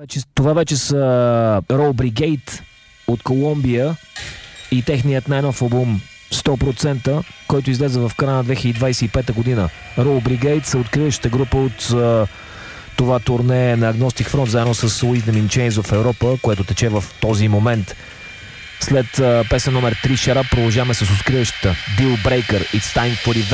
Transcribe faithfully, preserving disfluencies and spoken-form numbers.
Вече, това вече са Roll Brigade от Колумбия и техният най-нов албум сто процента, който излезе в края на две хиляди двадесет и пета година. Roll Brigade са откриващата група от uh, това турне на Agnostic Front заедно с Wisdom in Chains в Европа, което тече в този момент. След uh, песен номер три Shut Up продължаваме с откриващата Deal Breaker It's Time for Revenge.